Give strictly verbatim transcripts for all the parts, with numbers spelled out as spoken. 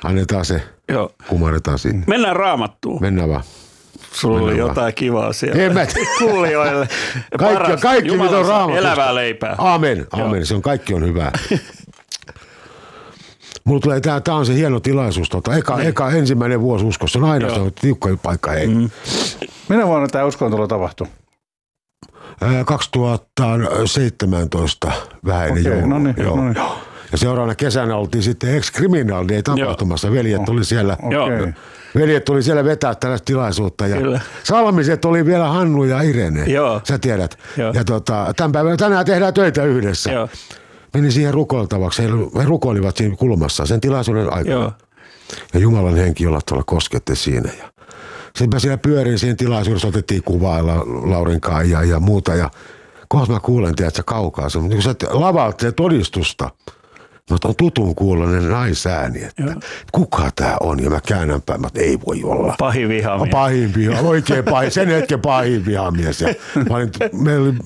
Annetaan se, Joo. kumarretaan siinä. Mennään Raamattuun. Mennään vaan. Sulla oli Mennään jotain vaan. kivaa siellä. En mä Kuulijoille. Kaikki, kaikki mitä on Raamatusta. Elävää leipää. Aamen, aamen. Se on, kaikki on hyvää. Mulla tulee, tää, tää on se hieno tilaisuus. Tota, eka, eka ensimmäinen vuosi uskossa. Se on aina se on tiukka paikka. Hei. Mm. Minä vuonna tämä uskontola tapahtui? kaksituhattaseitsemäntoista vähän ennen Okei, joulua. no niin, Joo. no niin. Ja seuraavana kesänä oltiin sitten ex-criminal day tapahtumassa. Veljet oli siellä. Okei. Veljet tuli siellä vetää tällaista tilaisuutta. Ja Kyllä. Salmiset oli vielä Hannu ja Irene. Joo. Sä tiedät. Joo. Ja tota, tämän päivänä tänään tehdään töitä yhdessä. Joo. Meni siihen rukoiltavaksi. He rukoilivat siinä kulmassa sen tilaisuuden aikana. Joo. Ja Jumalan henki jollain tavalla kosketti siinä. Ja sitten mä siellä pyörin siinä tilaisuudessa, otettiin kuvaa La, Laurin kanssa ja, ja muuta. Ja kohta mä kuulen, tiedätkö, kaukaa se, niin kun sä lavaat se todistusta. Mä otan tutun kuulonen naisääni, että joo. Kuka tää on? Ja mä käännän päin, mä ei voi olla. Pahin vihamies. Pahin vihamies, oikein pahin, sen hetken pahin vihamies. Ja mä olin, meillä oli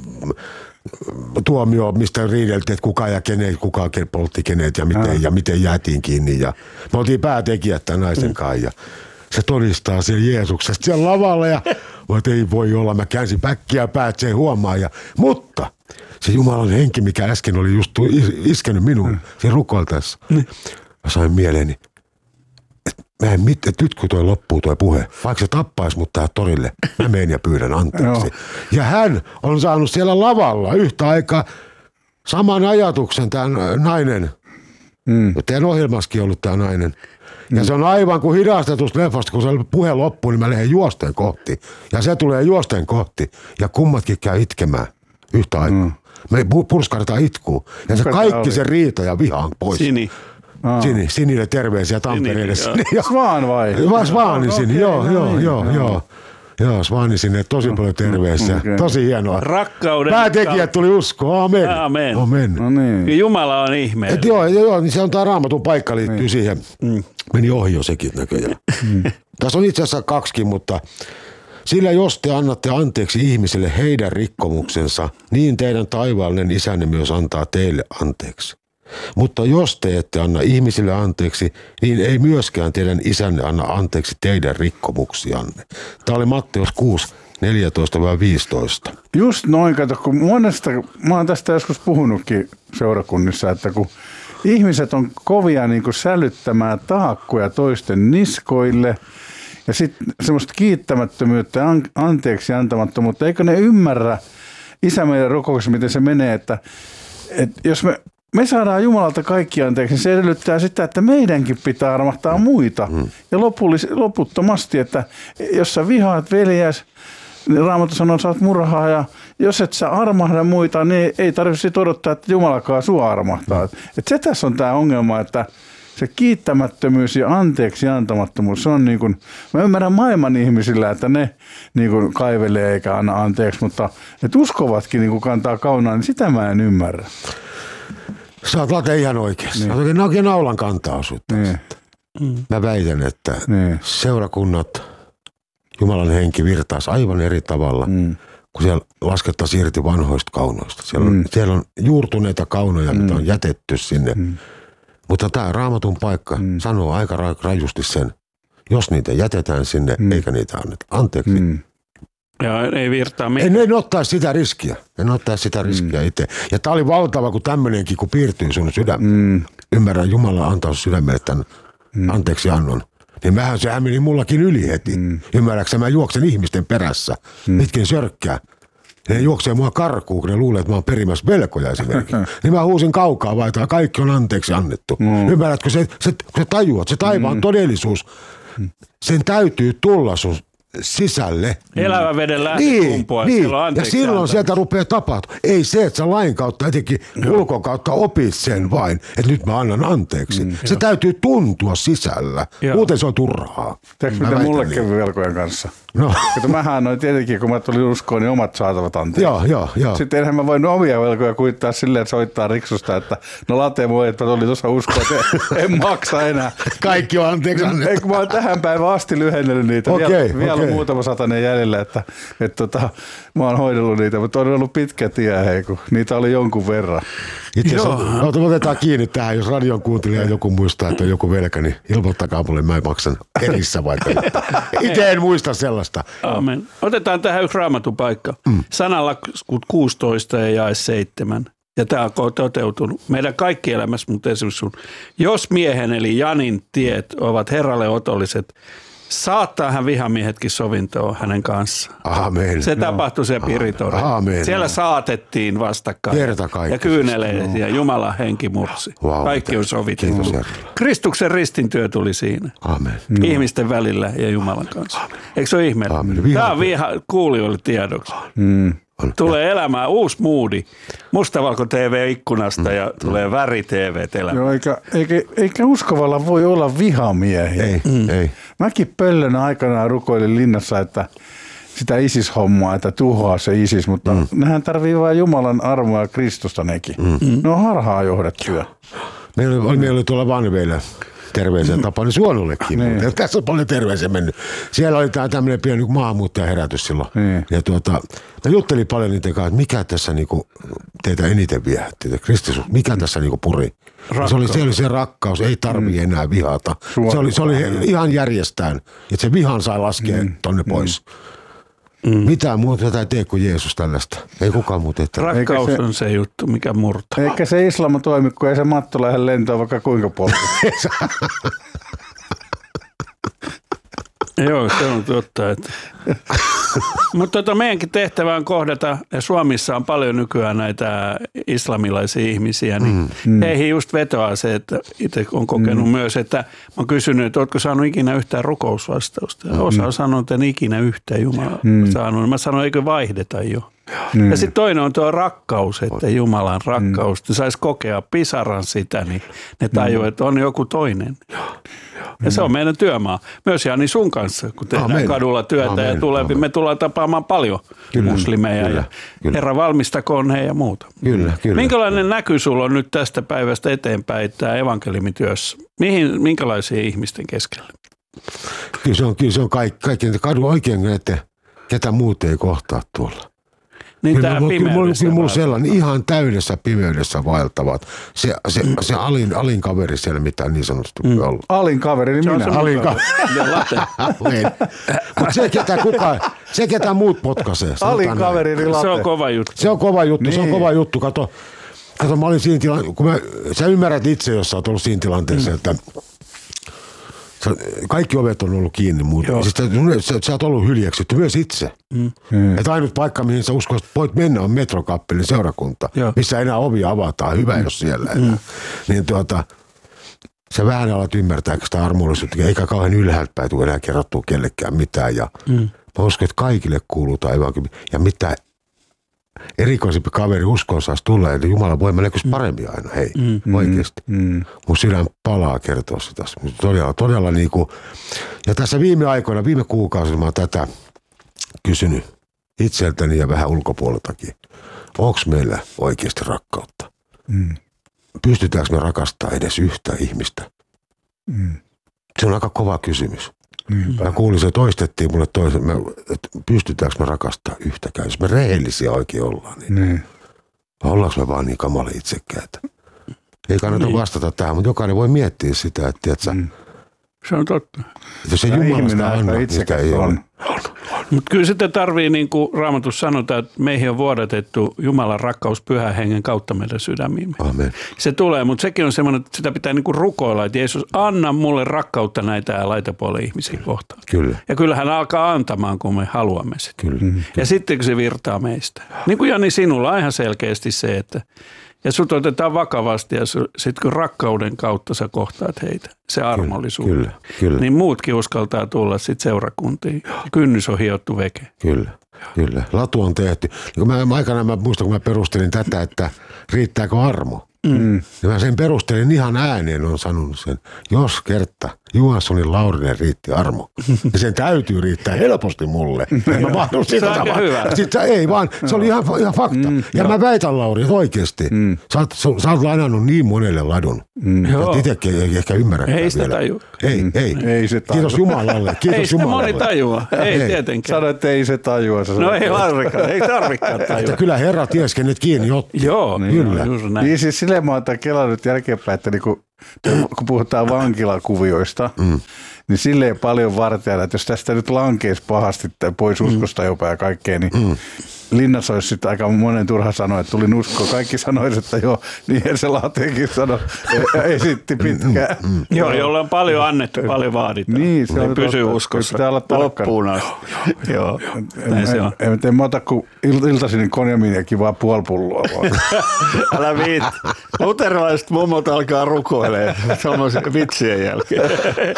tuomio, mistä riideltiin, että kuka ja kenet, kuka poltti kenet ja miten, ja. ja miten jäätiin kiinni. Ja me oltiin päätekijät tämän naisen kanssa ja se todistaa siellä Jeesuksesta siellä lavalla ja mä ei voi olla, mä käänsin päkkiä päät, se ei huomaa. Ja, mutta se Jumalan henki, mikä äsken oli just iskenyt minuun, mm. siinä rukoiltaessa, mm. mä sain mieleeni, että mä en mit, et nyt kun toi loppuu toi puhe, vaikka se tappaisi mut tähän torille, mä menen ja pyydän anteeksi. Ja hän on saanut siellä lavalla yhtä aikaa saman ajatuksen, tämä nainen, mm. teidän ohjelmassakin ollut tämä nainen. Ja se on aivan kuin hidastetusta leffasta, kun se puhe loppuu, niin mä lähden juosten kohti. Ja se tulee juosten kohti. Ja kummatkin käy itkemään yhtä aikaa. Mm. Me purskartaan itkuu. Ja se kaikki se riita ja viha on pois. Sini. Aa. Sini. Sinille terveisiä Tampereelle. Sini, Sini, Svaan vai? Vai Svaani no, Sini, okay, joo, no, joo, niin, joo, no. joo. Joo, Svaani sinne, tosi paljon terveisiä. Okay. Tosi hienoa. Rakkauden. Päätekijät tuli uskoa. Amen. Amen. Amen. No niin. Jumala on ihmeellinen. Et joo, joo, niin se on tämä Raamatun paikka liittyy niin siihen. Mm. Meni ohi jo sekin näköjään. Mm. Tässä on itse asiassa kaksikin, mutta sillä jos te annatte anteeksi ihmisille heidän rikkomuksensa, niin teidän taivaallinen isänne myös antaa teille anteeksi. Mutta jos te ette anna ihmisille anteeksi, niin ei myöskään teidän isänne anna anteeksi teidän rikkomuksianne. Tämä oli Matteus kuusi, neljätoista viisitoista. Just noin, kato, kun monesta, mä oon tästä joskus puhunutkin seurakunnissa, että kun ihmiset on kovia niin kuin sälyttämään taakkoja toisten niskoille ja sitten semmoista kiittämättömyyttä ja anteeksi antamattomuutta, eikö ne ymmärrä Isä meidän rukouksessa, miten se menee, että, että jos me Me saadaan Jumalalta kaikki anteeksi, niin se edellyttää sitä, että meidänkin pitää armahtaa muita. Mm. Ja lopullis- loputtomasti, että jos sä vihaat veljäs, niin Raamattu sanoo, että sä oot murhaa. Ja jos et sä armahda muita, niin ei tarvitse odottaa, että Jumalakaan sua armahtaa. Mm. Et se tässä on tämä ongelma, että se kiittämättömyys ja anteeksi antamattomuus, se on niin kuin, mä ymmärrän maailman ihmisillä, että ne niin kuin kaivelee eikä anna anteeksi, mutta että uskovatkin niin kuin kantaa kaunaa, niin sitä mä en ymmärrä. Sä oot late ihan oikeassa. Niin. Sä oot naulan kantaa sutta. Niin. Mä väitän, että niin. seurakunnat, Jumalan henki virtaisi aivan eri tavalla, mm. kun siellä laskettaisiin irti vanhoista kaunoista. Siellä on, mm. siellä on juurtuneita kaunoja, mm. mitä on jätetty sinne. Mm. Mutta tämä Raamatun paikka mm. sanoo aika rajusti sen, jos niitä jätetään sinne, mm. eikä niitä anneta anteeksi. Mm. Ja ei virtaa mitään. En, en ottaisi sitä riskiä. En ottaisi sitä riskiä mm. itse. Ja tämä oli valtava, kun tämmöinenkin, kun piirtyy sun sydämeen. Mm. Ymmärrän, Jumala antaa sydämelle tämän mm. anteeksi annon. Niin mähän sehän meni mullakin yli heti. Mm. Ymmärräksä, mä juoksen ihmisten perässä. Mm. Mitkin sörkkää. Ne juoksee mua karkuun, kun ne luulee, että mä oon perimässä velkoja esimerkiksi. Niin mä huusin kaukaa vai, että kaikki on anteeksi annettu. Mm. Ymmärrätkö, se, se, kun sä tajuat, se taivaan mm. todellisuus, sen täytyy tulla sun sisälle. Elävän veden lähde niin, kumpua. Niin. Ja silloin antamista. Sieltä rupeaa tapahtumaan. Ei se, että sä lain kautta, etenkin no. ulkon kautta opit sen vain, että nyt mä annan anteeksi. Mm, se jo. täytyy tuntua sisällä. Joo. Muuten se on turhaa. Tiedätkö, mitä mulle niin. kävi velkojen kanssa? No. Kato, mähän annoin tietenkin, kun mä tulin uskoon, niin omat saatavat anteeksi. Joo, joo, joo. Sitten enhän mä voin omia velkoja kuittaa silleen, että soittaa riksusta, että no late voi, että mä tulin tuossa uskoon, että en maksa enää. Kaikki on anteeksi annettu. Eikö mä oon tähän päivään asti lyhennellyt niitä. Okei, Viel, vielä okay. olla muutama satanen jäljellä, että, että tota, mä oon hoidellut niitä, mutta on ollut pitkä tie, hei, kun niitä oli jonkun verran. Itse asiassa otetaan kiinni tähän, jos radion kuuntelija joku muistaa, että on joku velkä, niin ilmoittakaa mulle, mä maksan erissä vaikka. Itse en muista sellaista. Amen. Otetaan tähän yksi raamatupaikka. Mm. Sananlaskut kuusitoista ja jae seitsemän. Ja tämä on toteutunut meidän kaikki elämässä, mutta esimerkiksi sun, jos miehen eli Janin tiet ovat Herralle otolliset, saattaa hän vihamiehetkin sovintoon hänen kanssaan. Amen. Se no. tapahtui siellä Piritorilla. Siellä no. saatettiin vastakkain. Ja kyyneleet no. ja Jumalan henki mursi. Wow, kaikki on sovittu. Kristuksen ristintyö tuli siinä. Amen. Ihmisten välillä ja Jumalan kanssa. Amen. Eikö se ole ihmeellinen? Tämä on viha kuulijoille tiedoksi. Mm. Tulee elämään uusi moodi. Mustavalko T V-ikkunasta mm. ja tulee väri T V-elämään. Joo, eikä, eikä, eikä uskovalla voi olla vihamiehiä. Ei, mm. ei. Mäkin pöllönä aikanaan rukoilin linnassa, että sitä ISIS-hommaa, että tuhoaa se ISIS, mutta mm. nehän tarvii vain Jumalan armoa ja Kristusta nekin. Mm. Ne on harhaa johdettuja. Meillä oli, meillä oli tuolla Vanveillä terveisiä Tapani Suonullekin. Niin. Tässä on paljon terveisiä mennyt. Siellä oli tämmöinen pieni maahanmuuttajaherätys silloin. Niin. Ja tuota, mä juttelin paljon niiden kanssa, että mikä tässä niinku teitä eniten viehätti, Kristus, mikä tässä niinku puri. Se oli, se oli se rakkaus, ei tarvii mm. enää vihata. Se oli, se oli ihan järjestään, että se vihan sai laskea mm. tonne pois. Mm. Mitään muuta tätä ei tee kuin Jeesus tällaista. Ei kukaan muuta tee. Rakkaus se, on se juttu, mikä murtaa. Eikä se islam toimi, kun ei se matto lähde lentoon vaikka kuinka paljon. Joo, se on totta. Että. Mutta tota, meidänkin tehtävä on kohdata, ja Suomessa on paljon nykyään näitä islamilaisia ihmisiä, niin mm. heihin just vetoaa se, että itse olen kokenut mm. myös, että mä oon kysynyt, että ootko saanut ikinä yhtään rukousvastausta. Ja osa on sanonut, että en ikinä yhtään Jumala mm. saanut. Mä sanoin, eikö vaihdeta jo. Mm. Ja sitten toinen on tuo rakkaus, että Jumalan rakkaus. Mm. Saisi kokea pisaran sitä, niin ne tajuu, että on joku toinen. Ja se on meidän työmaa. Myös Jani sun kanssa, kun tehdään Amen. kadulla työtä Amen. ja tulee, me tullaan tapaamaan paljon kyllä, muslimeja kyllä, ja kyllä. Herra valmistakoon he ja muuta. Kyllä, kyllä. Minkälainen näky sulla on nyt tästä päivästä eteenpäin tämä evankeliumityössä? Mihin, minkälaisia ihmisten keskellä? Kyllä se on, kyllä se on kaikki, kaikki kadu oikein, että ketä muut ei kohtaa tuolla. Niin kyllä tämä mulla, pimeydessä kyllä mulla sellainen ihan täydessä pimeydessä vaeltavat. Se, se, mm. se alin, alin kaveri siellä mitään niin sanotusti mm. ollut. Alin kaveri, niin minä. Alin kaveri. Mutta se ketä kukaan, se ketä muut potkaisee. Alin kaveri, niin late. Se on kova juttu. Se on kova juttu, niin. se on kova juttu. Kato, kato mä olin siinä tilanteessa, kun mä, sä ymmärrät itse, jos sä oot ollut siinä tilanteessa, mm. että kaikki ovet on ollut kiinni muuten. Siis sä, sä oot ollut hyljeksitty myös itse. Mm. Että ainut paikka, mihin sä uskoisit, että voit mennä, on Metrokappelin seurakunta, Joo. missä enää ovia avataan. Hyvä, mm. jos siellä enää. Mm. Niin tuota, sä vähän alat ymmärtää, että sitä armollisuutta, eikä kauhean ylhäältä päin tule enää kerrottua kellekään mitään. Ja mm. mä uskon, että kaikille kuuluu taivaan. Ja mitä erikoisempi kaveri uskoon saisi tulla, että Jumala voi näkyisi paremmin aina, hei, mm, oikeasti. Mm. Mun sydän palaa kertoa sitä. Todella, todella niin kuin, ja tässä viime aikoina, viime kuukausina mä oon tätä kysynyt itseltäni ja vähän ulkopuoleltakin. Onko meillä oikeasti rakkautta? Mm. Pystytäänkö me rakastamaan edes yhtä ihmistä? Mm. Se on aika kova kysymys. Mm. Mä kuulin, se toistettiin mulle toisen, mä, että pystytäänkö me rakastaa yhtäkään. Jos me rehellisiä oikein ollaan, niin mm. ollaanko me vaan niin kamala itsekkäitä? Ei kannata niin. vastata tähän, mutta jokainen voi miettiä sitä, että tiedätkö, mm. se on totta. Että jos se Jumalasta anna, mitä ei ole. Mutta kyllä sitten tarvii, niin kuin Raamatussa sanotaan, että meihin on vuodatettu Jumalan rakkaus pyhän hengen kautta meidän sydämiimme. Amen. Se tulee, mutta sekin on semmoinen, että sitä pitää niin kuin rukoilla, että Jeesus, anna mulle rakkautta näitä laitapuolen ihmisiä kohtaan. Kyllä. Ja kyllä hän alkaa antamaan, kun me haluamme sitä. Kyllä. Mm-hmm. Ja sitten kun se virtaa meistä. Niin kuin Jani, sinulla on ihan selkeästi se, että ja sut otetaan vakavasti ja sitten kun rakkauden kautta sä kohtaat heitä, se armollisuus, kyllä, kyllä. niin muutkin uskaltaa tulla sitten seurakuntiin. Kynnys on hiottu veke. Kyllä, kyllä. Latu on tehty. Niin mä, mä aikanaan mä muistan, kun mä perustelin tätä, että riittääkö armo. Mm. Ja mä sen perustelin ihan ääneen, on sanonut sen. Jos kerta Johanssonin Laurinen riitti armo. Ja sen täytyy riittää helposti mulle. Mä mahdun Se on sitä aika vaan. hyvä. Sitten ei vaan, se oli ihan, ihan fakta. Mm, ja joo. mä väitän, Lauri, että oikeesti. Mm. Sä oot, sä oot lainannut niin monelle ladun. Mm. Joo. Että itsekin ei ehkä ymmärrä. Ei sitä tajua. Ei, ei. Ei se tajua. Kiitos Jumalalle. Kiitos Ei sitä Jumalalle. moni tajua. Ei, Ei. tietenkään. Sano, että ei se tajua. Sä No sanoit, ei Larrikaan, ei tarvikaan Että tajua. kyllä Herra ties, kenet kiinni otti. Joo, Niin, kyllä. Juuri näin. Niin siis silleen mä oon kelannut jälkeenpäin, että niinku, kun puhutaan vankilakuvioista, mm. niin silleen paljon vartijana, että jos tästä nyt lankeisi pahasti pois uskosta jopa ja kaikkea, niin mm. linnassa olisi sitten aika monen turha sanoa, että tulin uskoa. Kaikki sanoisivat, että joo, niin se Lahteenkin sanoi ja esitti pitkään. Mm, mm. Joo, jolle on paljon annettu, paljon vaaditaan. Niin, se on pysyy totta. uskossa Pitää olla tarkkana. loppuun asti. Joo, näin se on. En, en, en mä ota kuin il, iltaisin niin konjamiiniakin vaan puoli pulloa vaan. Älä viit. Luterilaiset mummot alkaa rukoilemaan tuommoisen vitsien jälkeen.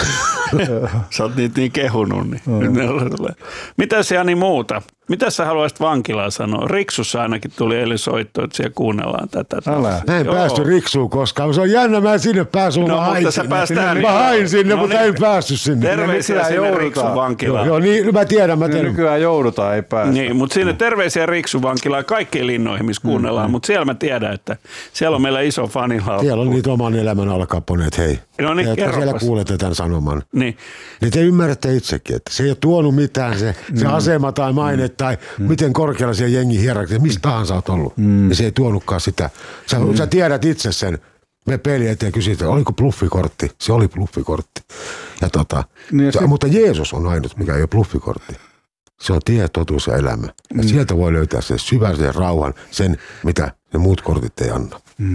Sä oot niitä niin kehunut. Niin. Mitäs Jani muuta? Mitä sä haluaisit vankilaa sanoa? Riksussa ainakin tuli eilen soitto, että siellä kuunnellaan tätä. Älä. Mä en Joo. päästy Riksuun koskaan. Se on jännä, mä en sinne päässyt. No, mä mutta hain sä sinne. pääst Mä ääniin. hain sinne, No mutta niin. en päässyt sinne. Terveisiä nykyään sinne joudutaan. Riksun Joo, vankilaan. joo, niin mä tiedän, mä tiedän. Nykyään joudutaan, ei päästä. Niin, mutta sinne terveisiä Riksun vankilaan kaikkiin linnoihin, missä kuunnellaan. Mm-hmm. Mutta siellä mä tiedän, että siellä on meillä iso fanila. Siellä on niitä oman elämän alkaponeet, hei. No niin, Te, jotka siellä kerropas. kuulette tämän sanoman. Niin. Niin te ymmärrätte itsekin, että se ei ole tuonut mitään se, se Mm. asema tai maine tai miten korkealla siellä jengi hierarkia, mistä tahansa olet ollut. Mm. Ja se ei tuonutkaan sitä. Sä, mm. sä tiedät itse sen. Me peli eteen kysytään, oliko bluffikortti? Se oli bluffikortti. Ja tota, Niin ja se, se- mutta Jeesus on ainut, mikä ei ole bluffikortti. Se on tie, totuus ja elämä. Ja sieltä voi löytää sen syvän, sen rauhan, sen mitä ne muut kortit ei anna.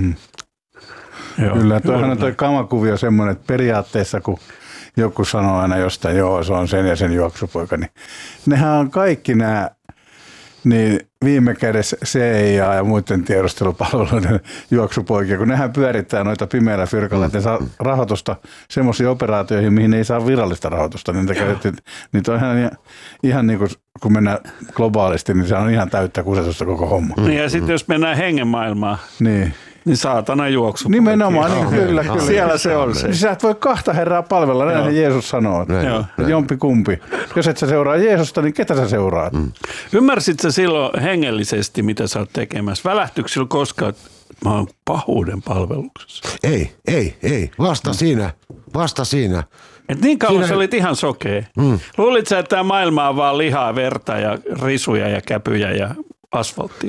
Joo. Kyllä, toihan on toi kamakuvio semmoinen, että periaatteessa kun joku sanoo aina jostain, joo se on sen ja sen juoksupoika, niin nehän on kaikki nämä, niin viime kädessä C I A ja muiden tiedustelupalveluiden juoksupoikia, kun nehän pyörittää noita pimeällä fyrkalla, että ne saa rahoitusta semmoisiin operaatioihin, mihin ne ei saa virallista rahoitusta. Niin, käytetty, niin toihan ihan, ihan niin kuin, kun mennään globaalisti, niin se on ihan täyttä kusetusta koko homma. Niin ja sitten jos mennään hengen maailmaan, Niin. niin saatana juoksu. Nimenomaan, niin kyllä, kyllä. Siellä se on se. Niin sä et voi kahta herraa palvella, näin Jeesus sanoo. Näin, Joo. näin. Jompi kumpi. Jos et sä seuraa Jeesusta, niin ketä sä seuraat? Mm. Ymmärsit sä silloin hengellisesti, mitä sä oot tekemässä? Välähtyykö silloin koskaan, että mä oon pahuuden palveluksessa? Ei, ei, ei. Vasta siinä. Vasta siinä. Et niin kauan Siinä- sä olit ihan sokea. Mm. Luulit sä, että tämä maailma on vaan lihaa, verta ja risuja ja käpyjä ja asfalttia?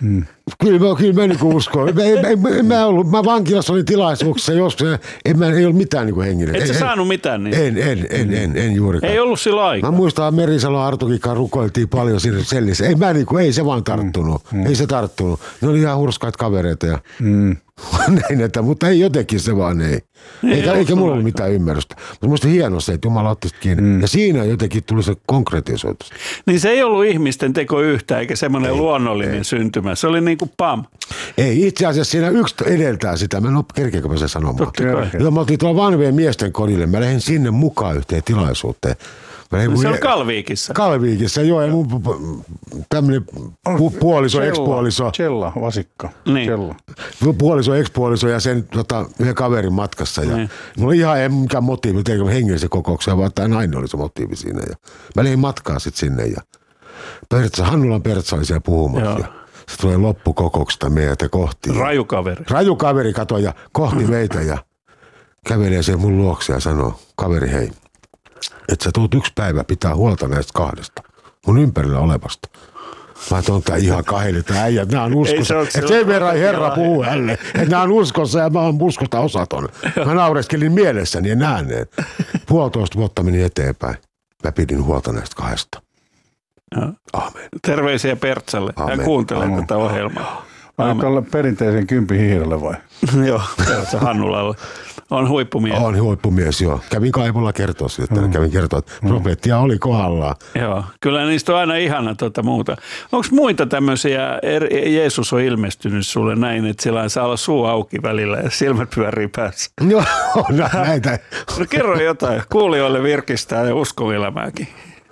Kyllä mä, kyllä mä niinku uskon. Mä, en, mä, en, mä, ollut, mä vankilassa olin tilaisuuksissa joskus. En, mä, ei ollut mitään niinku henginen. Et sä en, saanut mitään niin? En, en, en, en, en juurikaan. Ei ollut silloin aikaa. Mä muistan, että Merisalon Artukin kanssa rukoiltiin paljon siinä sellissä. Ei, mä niinku, ei se vaan tarttunut. Mm. Ei se tarttunut. Ne oli ihan hurskaita kavereita. Ja Mm. näin, että, mutta ei jotenkin se vaan ei. Eikä, ollut eikä mulla sulla ollut mitään ymmärrystä. Mutta musta hieno se, että Jumala otti sitä kiinni. Mm. Ja siinä jotenkin tuli se konkretisoitus. Niin se ei ollut ihmisten teko yhtä eikä semmoinen luonnollinen ei. syntymä. Se oli niin kuin pam. Ei, itse asiassa siinä yksi edeltää sitä. Mä en ole kerkeäkö mä sen sanomaan. Totta kai. Joo, mä oltiin tuolla vanhojen miesten kodille. Mä lähdin sinne mukaan yhteen tilaisuuteen. Mä lähdin Se mun- on Kalviikissa. Kalviikissa, joo. Ja mun tämmönen pu- puoliso, ex-puoliso. Chella, vasikka. Niin. Chella. Puoliso, ex-puoliso ja sen tota, yhden kaverin matkassa. Ja Niin. mulla oli ihan ei mikään motiivi, teikö hengellisen kokouksen, vaan tämä nainen oli se motiivi siinä. Ja mä lähdin matkaa sitten sinne ja Pertsa, Hannulan Pertsa oli siellä puhumassa. Joo. Ja se tulee loppukokouksesta meitä kohti. Raju kaveri. Raju kaveri katoi ja kohti meitä ja kävelee sen mun luokse ja sanoo, kaveri hei, että sä tuut yksi päivä pitää huolta näistä kahdesta, mun ympärillä olevasta. Mä oon tää ihan kaheli, tää äijät, nää on Ei uskossa. se oo Että silloin- sen verran Herra puhuu hänelle, että nää on uskossa ja mä oon uskosta osaton. Mä naureskelin mielessäni ja nääneen. Puolitoista vuotta meni eteenpäin. Mä pidin huolta näistä kahdesta. Joo. Aamen. Terveisiä Pertsalle. Hän Amen. kuuntelee Amen. tätä ohjelmaa. Aika olla perinteisen kympin hiirelle vai? Joo, Pertsa Hannulalle. On huippumies. On huippumies, joo. Kävin kaivolla kertoa siitä, että kävin kertoa, että profeettia oli kohdallaan. Joo, kyllä niistä on aina ihana tuota muuta. Onko muita tämmöisiä, er, Jeesus on ilmestynyt sulle näin, että sillä saa olla suu auki välillä ja silmät pyörii päässä? Joo, on näitä. No kerro jotain, kuulijoille virkistää ja uskoelämääkin.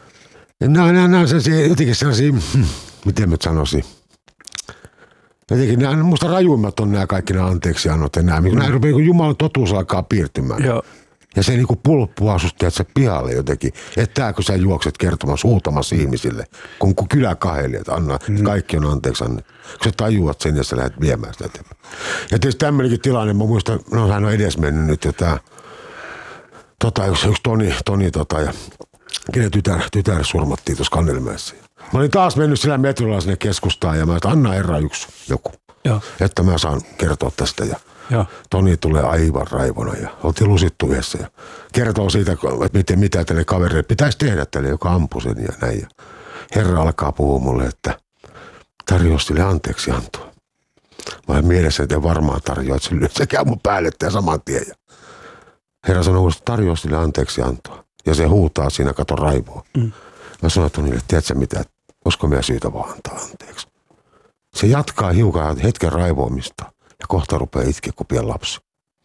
Nämä, nämä, nämä on sellaisia, jotenkin sellaisia, hmm, miten mä nyt sanoisin. Jotenkin nämä, musta rajuimmat on nämä kaikki nämä anteeksiannot ja nämä. Mm. Nämä rupeaa, kun Jumalan totuus alkaa piirtymään. Joo. Ja se niinku pulppua susta, että sä pihalle jotenkin. Että tää kun sä juokset kertomassa, huutamassa ihmisille, kun, kun kylä kaheli, että anna, mm. kaikki on anteeksi anne. Kun sä tajuat sen ja sä lähdet viemään sitä eteenpäin. Ja tietysti tämmöinenkin tilanne, mä muistan, no hän on edesmennyt nyt jo tää, tota, yksi, yksi Toni, Toni tota, ja kenen tytär, tytär surmattiin tuossa Kannelmäessä. Mä olin taas mennyt sillä metrolla sinne keskustaan ja mä sanoin, anna herra yksi joku, Joo. että mä saan kertoa tästä. Ja Joo. Toni tulee aivan raivona ja oltiin lusittu yhdessä ja kertoo siitä, että miten, mitä tälle kaverille pitäisi tehdä tälle, joka ampui sen ja näin. Ja herra alkaa puhua mulle, että tarjosi sille anteeksi antoa. Mä olen mielessä, että varmaan tarjoa, että se, se käy mun päälle ja saman tien. Ja herra sanoi, että tarjosi sille anteeksi antoa. Ja se huutaa siinä, kato raivoa. Mm. Mä sanoin Tonille, että tiedätkö mitä, olisiko meidän syytä vaan antaa anteeksi. Se jatkaa hiukan hetken raivoamista ja kohta rupeaa itkeä kuin pieni lapsi.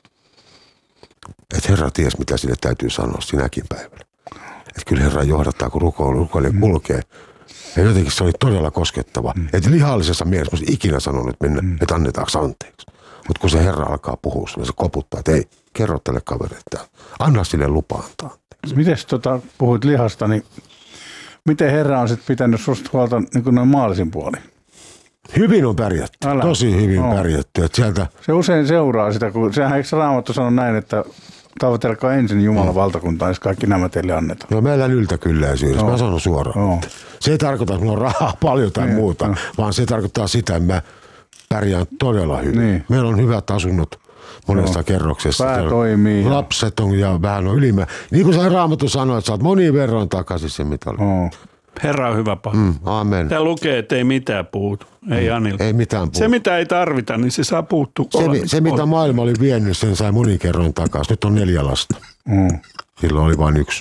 Että herra ties, mitä sille täytyy sanoa sinäkin päivänä. Että kyllä herra johdattaa, kun rukoilu, rukoilija mm. kulkee. Ja jotenkin se oli todella koskettava. Mm. Että lihallisessa mielessä mä olisin ikinä sanonut, että, mm. että annetaanko anteeksi. Mutta kun se herra alkaa puhua, se koputtaa, että ei, kerro tälle kaverille, että anna sille lupa antaa anteeksi. Mites tota, puhuit lihasta, niin miten herra on sitten pitänyt susta huolta niin kuin noin maallisin puolin? Hyvin on pärjätty, Älä. tosi hyvin no. pärjätty. Että sieltä... Se usein seuraa sitä, kun sehän eikö Raamattu sano näin, että tavoitelkaa ensin Jumalan mm. valtakuntaa, jos kaikki nämä teille annetaan. No meillä on yltäkylläisyydessä, no. mä sanon suoraan. No. Se ei tarkoita, että mulla on rahaa paljon tai niin, muuta, no. vaan se tarkoittaa sitä, että mä pärjään todella hyvin. Niin. Meillä on hyvät asunnot monesta no. kerroksessa. Pää toimii. Lapset on ja vähän on ylimä. Niin kuin sä Raamattu sanoi, että sä oot moni verran takaisin se, mitä oli. No. Herra on hyvä paha. Mm, amen. Tämä lukee, että ei mitään puutu. Ei mm, Anilta. Ei mitään puutu. Se, mitä ei tarvita, niin se saa puuttua. Se, se mitä maailma oli vienyt, sen sai monin kerroin takaisin. Nyt on neljä lasta. Mm. Silloin oli vain yksi.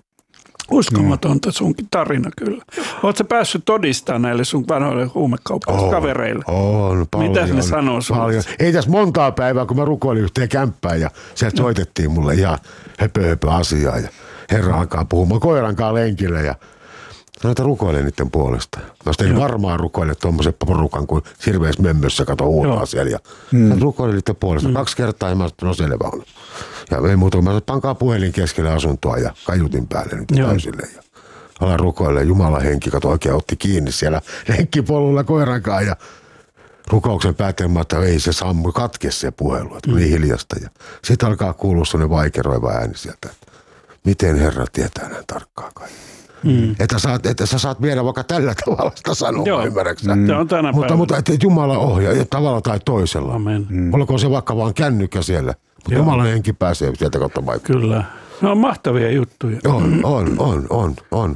Uskomatonta sunkin tarina kyllä. Oletko päässyt todistamaan näille sun vanhoille huumekauppauskavereille? On, paljon. Mitä ne sanoo sulle? Ei tässä montaa päivää, kun mä rukoilin yhteen kämppään ja sieltä no. soitettiin mulle ihan höpö höpö asiaa. Ja herra alkaa puhumaan koirankaan lenkille ja sanoin, rukoilen niiden puolesta. Mä sitten varmaan rukoilen tuommoisen porukan, kun Sirveis Mömmössä kato huutaa siellä. Ja mm. rukoilen niiden puolesta. Mm. Kaksi kertaa ja mä sanoin, no selvä on. Ja ei muuta, mä sanoin, pankaa puhelin keskelle asuntoa ja kaiutin päälle nyt Joo. täysille. Ja alan rukoilemaan, Jumalan henki, kato oikein otti kiinni siellä lenkkipolulla koirankaan. Ja rukouksen päätelmä, että ei se sammu, katke se puhelu, että mm. niin hiljasta. Ja sitten alkaa kuulua sellainen vaikeroiva ääni sieltä, että miten Herra tietää näin tarkkaan kai. Mm. Että, saat, että sä saat viedä vaikka tällä tavalla sitä sanoa, ymmärräksä? Mm. On tänä mutta, mutta että Jumala ohjaa tavalla tai toisella. Amen. Mm. Olkoon se vaikka vaan kännykkä siellä. Mutta Jumalan henki pääsee sieltä kautta vaikka. Kyllä. Ne on mahtavia juttuja. On, on, on, on, on.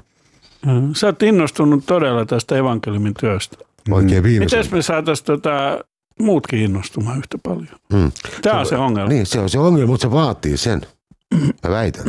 Sä oot innostunut todella tästä evankeliumin työstä. Oikein viimeisen. Mites me saataisiin tota, muutkin innostumaan yhtä paljon? Mm. Tämä on se ongelma. Niin, se on se ongelma, mutta se vaatii sen. Mä väitän.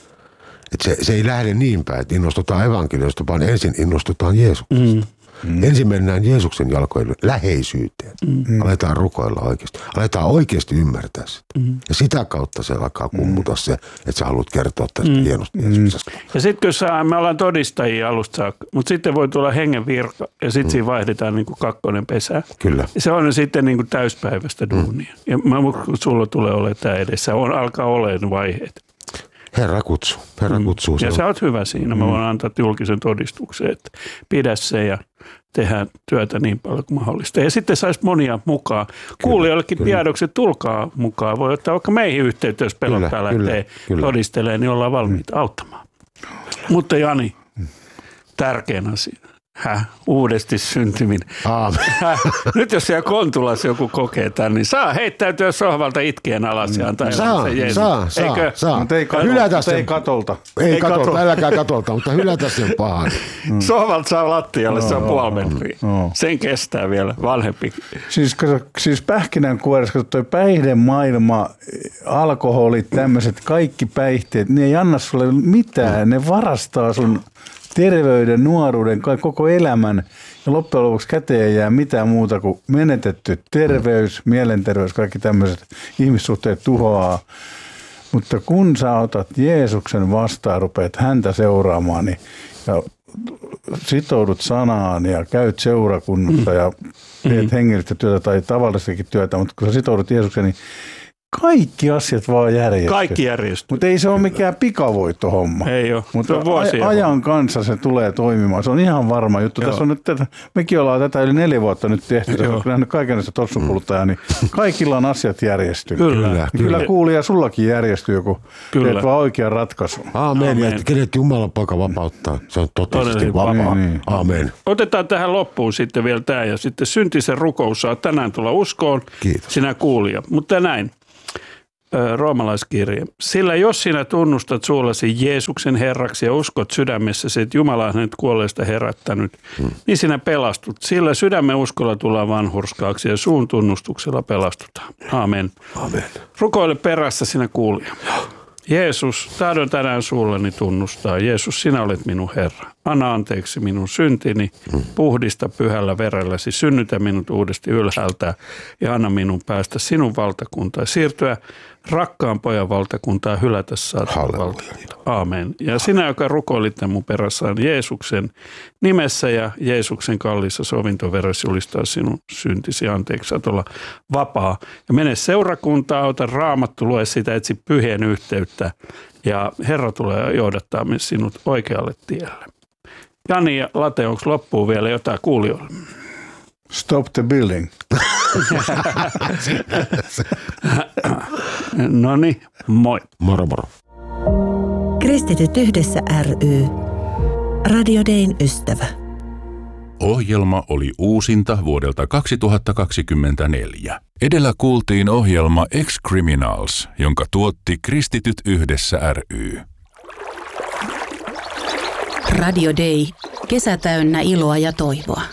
Että se, se ei lähde niin päin, että innostutaan evankeliumista, vaan ensin innostutaan Jeesuksesta. Mm. Mm. Ensin mennään Jeesuksen jalkoille läheisyyteen. Mm. Aletaan rukoilla oikeasti. Aletaan oikeasti ymmärtää sitä. Mm. Ja sitä kautta se alkaa kummuta se, että sä haluat kertoa tästä mm. hienosta Jeesuksesta. Ja sitten kun sä, me ollaan todistajia alusta saakka, mutta sitten voi tulla hengen virka ja sitten mm. siinä vaihdetaan niin kuin kakkonen pesää. Kyllä. Ja se on sitten niin kuin täyspäiväistä duunia. Mm. Ja mä kun sulla tulee olemaan tämä edessä, on, alkaa olemaan vaiheet. Herra kutsuu. Herra kutsuu. Ja sä oot hyvä siinä. Mä voin antaa julkisen todistuksen, että pidä se ja tehdään työtä niin paljon kuin mahdollista. Ja sitten saisi monia mukaan. Kuulijoillekin tiedokset, tulkaa mukaan. Voi ottaa vaikka meihin yhteyttä, jos pelottaa lähtee todistelemaan, niin ollaan valmiita auttamaan. Mutta Jani, tärkein asia. Häh, uudesti syntyminen. Häh, nyt jos siellä Kontulassa joku kokee tämän, niin saa heittäytyä sohvalta itkien alas ja antaa saa, se saa, saa, Eikö? saa. Mutta ei, katolta, hylätä sen. ei katolta. Ei, ei katolta, katolta, älkää katolta, mutta hylätä sen pahan. Mm. Sohvalta saa lattialle, no, se on no, puoli metriä. No. Sen kestää vielä vanhempi. Siis, siis pähkinänkuoressa, kun toi päihdemaailma, alkoholit, tämmöiset kaikki päihteet, ne ei anna sulle mitään. Ne varastaa sun terveyden, nuoruuden, koko elämän ja loppujen lopuksi käteen ei jää mitään muuta kuin menetetty terveys, mielenterveys, kaikki tämmöiset ihmissuhteet tuhoaa. Mutta kun sä otat Jeesuksen vastaan, rupeat häntä seuraamaan niin, ja sitoudut sanaan ja käyt seurakunnassa ja teet hengellistä työtä tai tavallistakin työtä, mutta kun sä sitoudut Jeesuksen, niin kaikki asiat vaan järjestyy. Kaikki järjestyy. Mutta ei se ole mikään pikavoittohomma. Ei ole. Mutta ajan kanssa se tulee toimimaan. Se on ihan varma juttu. Joo. Tässä on nyt tätä, mekin ollaan tätä yli neljä vuotta nyt tehty. Tässä on nähnyt kaikenlaista tossukuluttajaa, niin kaikilla on asiat järjestynyt. Kyllä. Kyllä, kyllä kuulija, sullakin järjestyy, kun teet vaan oikean ratkaisun. Aamen. Ja kenet Jumalan poika vapauttaa. Se on totisesti vapaa. Niin, niin. Aamen. Otetaan tähän loppuun sitten vielä tämä ja sitten syntisen rukous saa tänään tulla uskoon. Kiitos. Sinä kuulija. Mutta näin. Roomalaiskirje. Sillä jos sinä tunnustat suullasi Jeesuksen Herraksi ja uskot sydämessäsi, että Jumala on hänet kuolleista herättänyt, hmm. niin sinä pelastut. Sillä sydämen uskolla tullaan vanhurskaaksi ja suun tunnustuksella pelastutaan. Aamen. Aamen. Rukoile perässä sinä kuulija. Jeesus, tahdon tänään suullani tunnustaa. Jeesus, sinä olet minun Herra. Anna anteeksi minun syntini, puhdista pyhällä verelläsi, synnytä minut uudesti ylhäältä ja anna minun päästä sinun valtakuntaan. Siirtyä rakkaan pojan valtakuntaan, hylätä saatan valtakuntaa. Aamen. Ja sinä, joka rukoilit mun perässään Jeesuksen nimessä ja Jeesuksen kalliissa sovintoveressä julistaa sinun syntisi anteeksi, saat olla vapaa. Ja mene seurakuntaan, ota raamattu, lue sitä, etsi pyhien yhteyttä ja Herra tulee johdattaa sinut oikealle tielle. Jani ja Late, onko loppuun vielä jotain kuulijoille? Stop the building. No niin, moi. Moro moro. Kristityt yhdessä ry. Radio Dayn ystävä. Ohjelma oli uusinta vuodelta kaksituhattakaksikymmentäneljä. Edellä kuultiin ohjelma Ex-Criminals, jonka tuotti Kristityt yhdessä ry. Radio Day. Kesä täynnä iloa ja toivoa.